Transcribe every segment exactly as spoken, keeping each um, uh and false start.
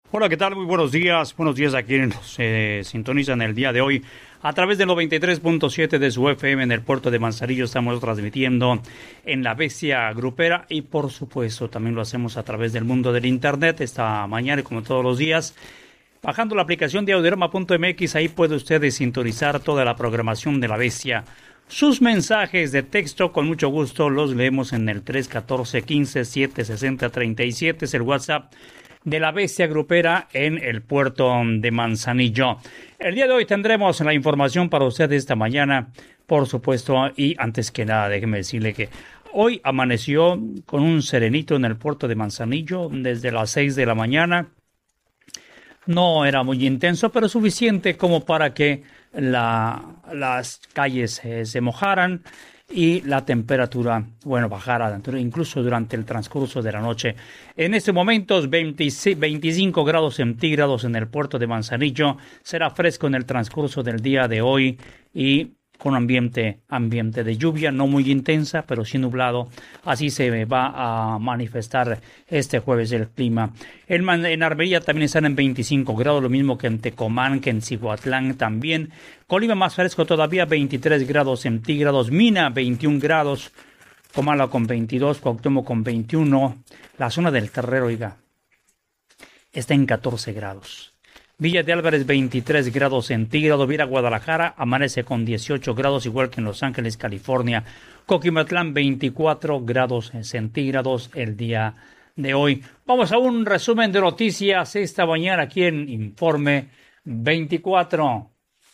Hola, ¿qué tal? Muy buenos días. Buenos días a quienes nos eh, sintonizan el día de hoy. A través del noventa y tres punto siete de su F M en el puerto de Manzanillo estamos transmitiendo en La Bestia Grupera y por supuesto también lo hacemos a través del mundo del internet esta mañana y como todos los días. Bajando la aplicación de audiorama punto m x, ahí puede usted sintonizar toda la programación de La Bestia. Sus mensajes de texto, con mucho gusto, los leemos en el tres uno cuatro, uno cinco, siete seis cero, tres siete, es el WhatsApp de La Bestia Grupera en el puerto de Manzanillo. El día de hoy tendremos la información para usted esta mañana, por supuesto, y antes que nada, déjeme decirle que hoy amaneció con un serenito en el puerto de Manzanillo desde las seis de la mañana. No era muy intenso, pero suficiente como para que la, las calles eh, se mojaran y la temperatura, bueno, bajara, incluso durante el transcurso de la noche. En este momento, veinticinco grados centígrados en el puerto de Manzanillo. Será fresco en el transcurso del día de hoy y con ambiente, ambiente de lluvia, no muy intensa, pero sí nublado. Así se va a manifestar este jueves el clima. En, en Arbería también están en veinticinco grados, lo mismo que en Tecomán, que en Cihuatlán también. Colima más fresco todavía, veintitrés grados centígrados. Mina, veintiún grados. Comala con veintidós, Cuauhtémoc con veintiuno. La zona del Terrero, oiga, está en catorce grados. Villa de Álvarez, veintitrés grados centígrados. Vira Guadalajara amanece con dieciocho grados, igual que en Los Ángeles, California. Coquimatlán, veinticuatro grados centígrados el día de hoy. Vamos a un resumen de noticias esta mañana aquí en Informe veinticuatro.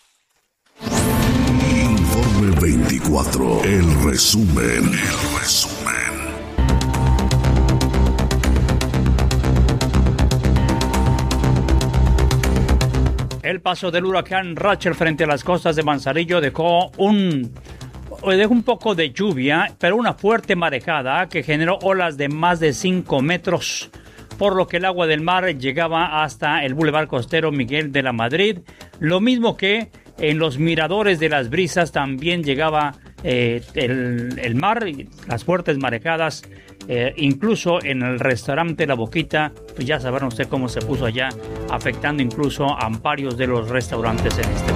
Informe veinticuatro, el resumen, el resumen. El paso del huracán Rachel frente a las costas de Manzanillo dejó un, dejó un poco de lluvia, pero una fuerte marejada que generó olas de más de cinco metros, por lo que el agua del mar llegaba hasta el Boulevard Costero Miguel de la Madrid. Lo mismo que en los miradores de las Brisas también llegaba eh, el, el mar, las fuertes marejadas. Eh, incluso en el restaurante La Boquita, pues ya sabrán usted cómo se puso allá, afectando incluso a varios de los restaurantes en este